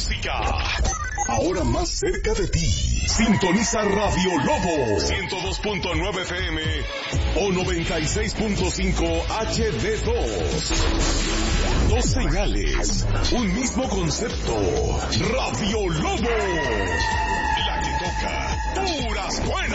música. Ahora más cerca de ti. Sintoniza Radio Lobo 102.9 FM o 96.5 HD2. Dos señales, un mismo concepto. Radio Lobo. La que toca puras buenas.